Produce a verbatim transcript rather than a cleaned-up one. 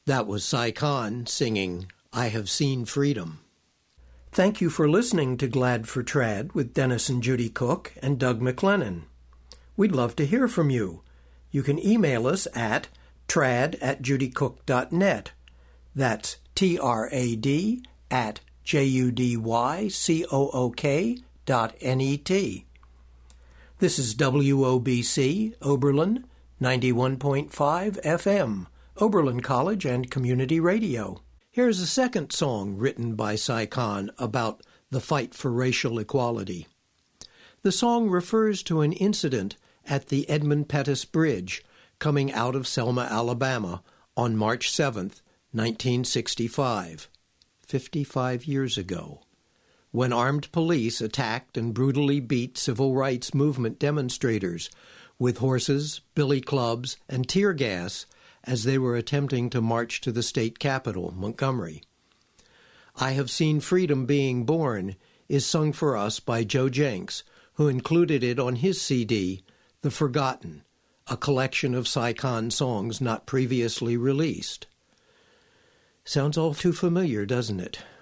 That was Cy Kahn singing I Have Seen Freedom. Thank you for listening to Glad for Trad with Dennis and Judy Cook and Doug McLennan. We'd love to hear from you. You can email us at trad at judycook dot net. That's T R A D at J U D Y C O O K dot N E T. This is W O B C, Oberlin, ninety-one point five F M, Oberlin College and Community Radio. Here's a second song written by Cy Kahn about the fight for racial equality. The song refers to an incident at the Edmund Pettus Bridge coming out of Selma, Alabama on March seventh, nineteen sixty-five, fifty-five years ago, when armed police attacked and brutally beat civil rights movement demonstrators with horses, billy clubs, and tear gas as they were attempting to march to the state capital, Montgomery. I Have Seen Freedom Being Born is sung for us by Joe Jenks, who included it on his C D, The Forgotten, a collection of Cy Kahn songs not previously released. Sounds all too familiar, doesn't it?